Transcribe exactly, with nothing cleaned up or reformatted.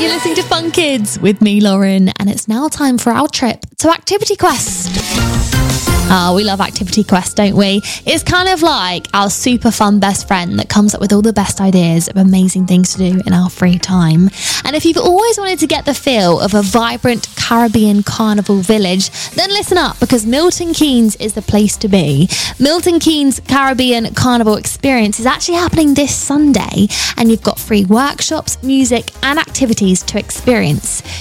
You're listening to Fun Kids with me, Lauren, and it's now time for our trip to Activity Quest. Oh, we love Activity Quest, don't we? It's kind of like our super fun best friend that comes up with all the best ideas of amazing things to do in our free time. And if you've always wanted to get the feel of a vibrant Caribbean carnival village, then listen up, because Milton Keynes is the place to be. Milton Keynes Caribbean Carnival Experience is actually happening this Sunday, and you've got free workshops, music and activities to experience.